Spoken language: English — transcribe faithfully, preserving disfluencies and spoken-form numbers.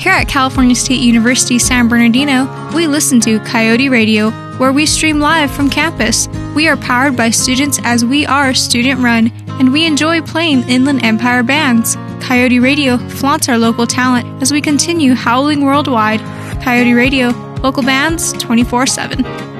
Here at California State University San Bernardino, we listen to Coyote Radio, where we stream live from campus. We are powered by students as we are student-run, and we enjoy playing Inland Empire bands. Coyote Radio flaunts our local talent as we continue howling worldwide. Coyote Radio, local bands twenty-four seven.